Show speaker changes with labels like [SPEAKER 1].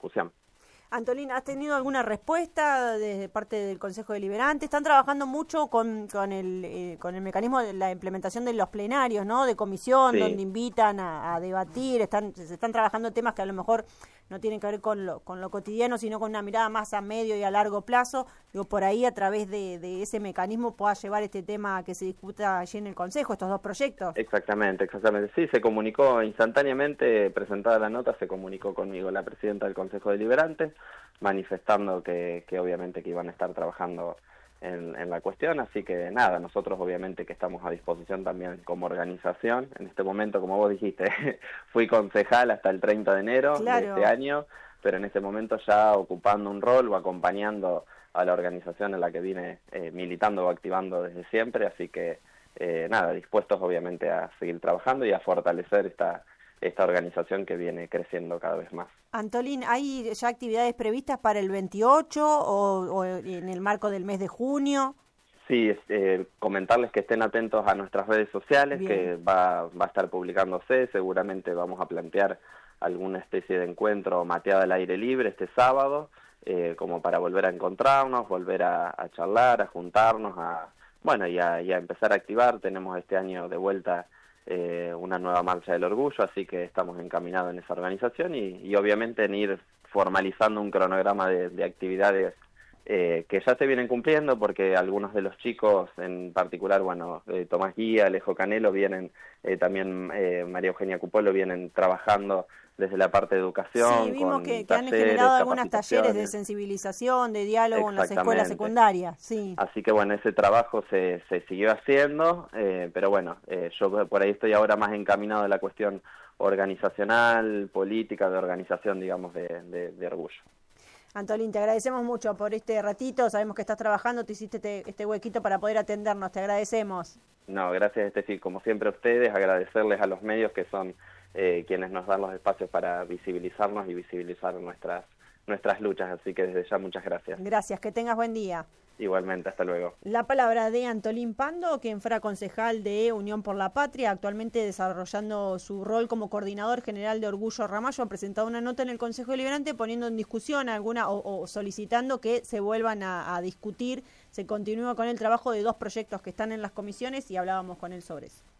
[SPEAKER 1] discusión.
[SPEAKER 2] Antolín, ¿has tenido alguna respuesta de parte del Consejo Deliberante? Están trabajando mucho con el mecanismo de la implementación de los plenarios, ¿no? De comisión,
[SPEAKER 1] Sí.
[SPEAKER 2] donde invitan a debatir, se están trabajando temas que a lo mejor no tienen que ver con lo cotidiano, sino con una mirada más a medio y a largo plazo. Digo, por ahí a través de ese mecanismo pueda llevar este tema a que se discuta allí en el Consejo, estos dos proyectos.
[SPEAKER 1] Exactamente. Sí, se comunicó instantáneamente, presentada la nota, se comunicó conmigo la presidenta del Consejo Deliberante, manifestando que obviamente que iban a estar trabajando en la cuestión, así que nada, nosotros obviamente que estamos a disposición también como organización. En este momento, como vos dijiste, fui concejal hasta el 30 de enero
[SPEAKER 2] Claro.
[SPEAKER 1] de este año, pero en este momento ya ocupando un rol o acompañando a la organización en la que vine militando o activando desde siempre, así que nada, dispuestos obviamente a seguir trabajando y a fortalecer esta organización que viene creciendo cada vez más.
[SPEAKER 2] Antolín, ¿hay ya actividades previstas para el 28 o en el marco del mes de junio?
[SPEAKER 1] Sí, comentarles que estén atentos a nuestras redes sociales. Bien. Que va a estar publicándose, seguramente vamos a plantear alguna especie de encuentro mateado al aire libre este sábado, como para volver a encontrarnos, volver a charlar, a juntarnos, y a empezar a activar. Tenemos este año de vuelta una nueva marcha del orgullo, así que estamos encaminados en esa organización y obviamente en ir formalizando un cronograma de actividades que ya se vienen cumpliendo, porque algunos de los chicos, en particular, Tomás Guía, Alejo Canelo, vienen, también María Eugenia Cupolo, vienen trabajando desde la parte de educación.
[SPEAKER 2] Sí, vimos
[SPEAKER 1] con
[SPEAKER 2] que
[SPEAKER 1] talleres,
[SPEAKER 2] han generado algunos talleres de sensibilización, de diálogo en las escuelas secundarias. Sí.
[SPEAKER 1] Así que ese trabajo se siguió haciendo, pero yo por ahí estoy ahora más encaminado a la cuestión organizacional, política, de organización, digamos, de orgullo.
[SPEAKER 2] Antolín, te agradecemos mucho por este ratito, sabemos que estás trabajando, te hiciste este huequito para poder atendernos, te agradecemos.
[SPEAKER 1] No, gracias, Estefi, como siempre a ustedes, agradecerles a los medios que son quienes nos dan los espacios para visibilizarnos y visibilizar nuestras luchas, así que desde ya muchas gracias.
[SPEAKER 2] Gracias, que tengas buen día.
[SPEAKER 1] Igualmente, hasta luego.
[SPEAKER 2] La palabra de Antolín Pando, quien fuera concejal de Unión por la Patria, actualmente desarrollando su rol como coordinador general de Orgullo Ramallo, ha presentado una nota en el Consejo Deliberante poniendo en discusión o solicitando que se vuelvan a discutir, se continúa con el trabajo de dos proyectos que están en las comisiones y hablábamos con él sobre eso.